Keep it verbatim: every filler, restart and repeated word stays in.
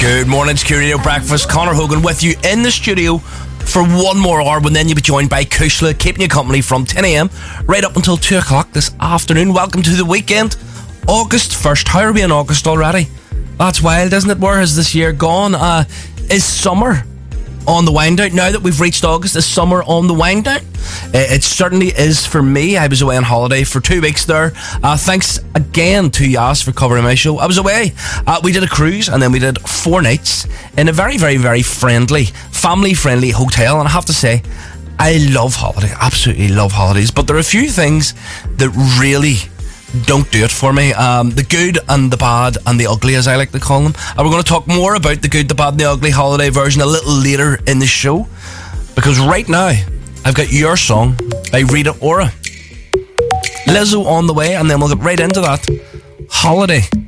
Good morning, it's Q Radio Breakfast. Conor Hogan with you in the studio for one more hour, and then you'll be joined by Kushla, keeping you company from ten a.m. right up until two o'clock this afternoon. Welcome to the weekend. August first. How are we in August already? That's wild, isn't it? Where has this year gone? Uh, is summer on the wind down? Now that we've reached August, is summer on the wind down? Uh, it certainly is for me. I was away on holiday for two weeks there. Uh, thanks again to Yas for covering my show. I was away. Uh, we did a cruise, and then we did four nights in a very, very, very friendly, family-friendly hotel. And I have to say, I love holidays. Absolutely love holidays. But there are a few things that really don't do it for me. Um, the good and the bad and the ugly, as I like to call them. And we're going to talk more about the good, the bad and the ugly holiday version a little later in the show. Because right now, I've got Your Song by Rita Ora. Lizzo on the way, and then we'll get right into that. Holiday